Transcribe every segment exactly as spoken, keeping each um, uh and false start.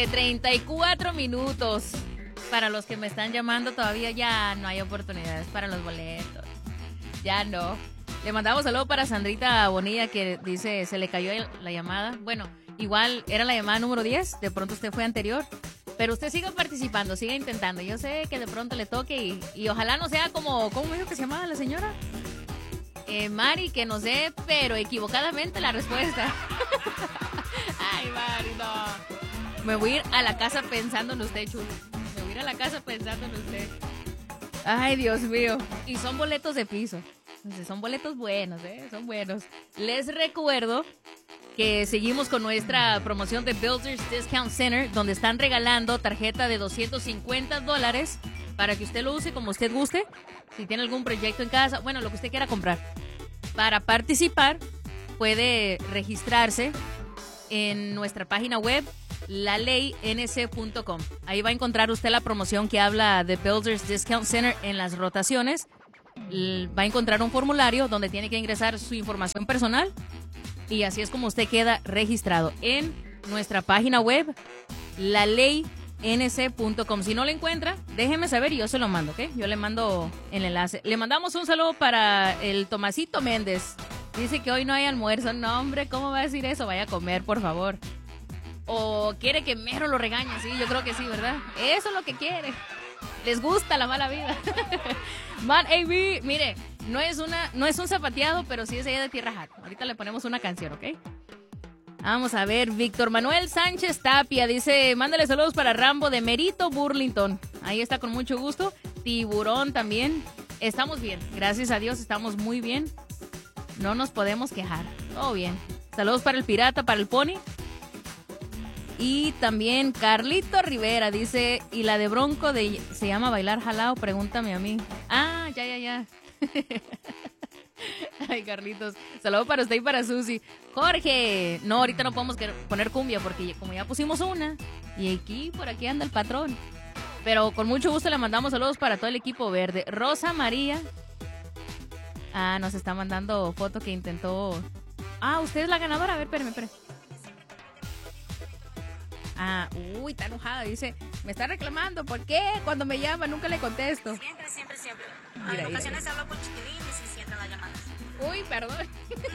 once, treinta y cuatro minutos. Para los que me están llamando todavía ya no hay oportunidades para los boletos. Ya no. Le mandamos saludo para Sandrita Bonilla que dice se le cayó la llamada. Bueno, igual era la llamada número diez. De pronto usted fue anterior. Pero usted siga participando, siga intentando. Yo sé que de pronto le toque y, y ojalá no sea como... ¿Cómo me dijo que se llamaba la señora? Eh, Mari, que nos dé, pero equivocadamente la respuesta. Ay, Mari, no. Me voy a ir a la casa pensando en usted, chulo. Me voy a ir a la casa pensando en usted. Ay, Dios mío. Y son boletos de piso. Son boletos buenos, ¿eh? Son buenos. Les recuerdo que seguimos con nuestra promoción de Builders Discount Center, donde están regalando tarjeta de doscientos cincuenta dólares para que usted lo use como usted guste. Si tiene algún proyecto en casa, bueno, lo que usted quiera comprar. Para participar, puede registrarse en nuestra página web, la ley n c punto com. Ahí va a encontrar usted la promoción que habla de Builders Discount Center en las rotaciones. Va a encontrar un formulario donde tiene que ingresar su información personal y así es como usted queda registrado en nuestra página web, la ley n c punto com. Si no lo encuentra, déjeme saber y yo se lo mando, ¿ok? Yo le mando el enlace. Le mandamos un saludo para el Tomasito Méndez. Dice que hoy no hay almuerzo. No, hombre, ¿cómo va a decir eso? Vaya a comer, por favor. ¿O quiere que mero lo regañe? Sí, yo creo que sí, ¿verdad? Eso es lo que quiere. Les gusta la mala vida. Man, A B, mire, no es una, no es un zapateado, pero sí es ella de Tierra Hat. Ahorita le ponemos una canción, ¿ok? Vamos a ver, Víctor Manuel Sánchez Tapia dice, mándale saludos para Rambo de Merito Burlington. Ahí está con mucho gusto. Tiburón también. Estamos bien, gracias a Dios estamos muy bien. No nos podemos quejar, todo bien. Saludos para el Pirata, para el Pony. Y también Carlito Rivera dice, y la de Bronco de se llama Bailar Jalao, pregúntame a mí. Ah, ya, ya, ya. Ay, Carlitos. Saludos para usted y para Susi. Jorge. No, ahorita no podemos poner cumbia porque como ya pusimos una. Y aquí, por aquí anda el patrón. Pero con mucho gusto le mandamos saludos para todo el equipo verde. Rosa María. Ah, nos está mandando foto que intentó. Ah, usted es la ganadora. A ver, espérame, espérame. Ah, uy, está enojada. Dice, me está reclamando. ¿Por qué? Cuando me llama nunca le contesto. Siempre, siempre, siempre. Mira, en ocasiones hablo por chiquilín y si sienten las llamadas. Uy, perdón.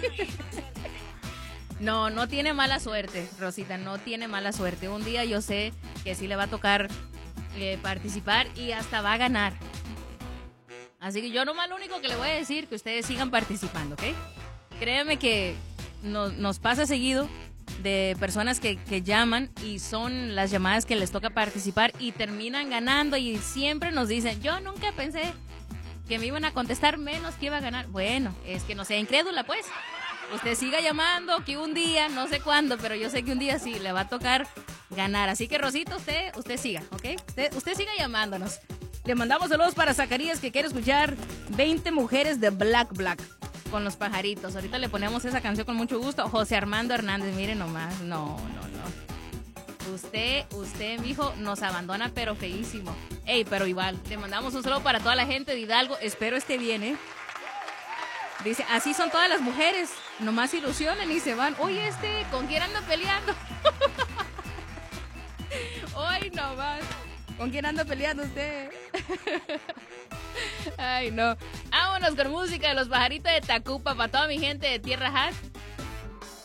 No, no tiene mala suerte, Rosita, no tiene mala suerte. Un día yo sé que sí le va a tocar eh, participar y hasta va a ganar. Así que yo nomás lo único que le voy a decir que ustedes sigan participando, ¿ok? Créeme que no, nos pasa seguido de personas que, que llaman y son las llamadas que les toca participar y terminan ganando y siempre nos dicen, yo nunca pensé que me iban a contestar menos que iba a ganar. Bueno, es que no sea incrédula, pues. Usted siga llamando, que un día, no sé cuándo, pero yo sé que un día sí le va a tocar ganar. Así que, Rosita, usted, usted siga, ¿ok? Usted, usted siga llamándonos. Le mandamos saludos para Zacarías, que quiere escuchar veinte mujeres de Black Black con los pajaritos. Ahorita le ponemos esa canción con mucho gusto. José Armando Hernández, mire nomás. No, no, no. Usted, usted, mijo, nos abandona, pero feísimo. Ey, pero igual, le mandamos un saludo para toda la gente de Hidalgo. Espero esté bien, ¿eh? Dice, así son todas las mujeres. Nomás ilusionan y se van. Oye, este, ¿con quién anda peleando? Hoy nomás. ¿Con quién anda peleando usted? Ay, no. Vámonos con música de los pajaritos de Tacupa para toda mi gente de Tierra Hat.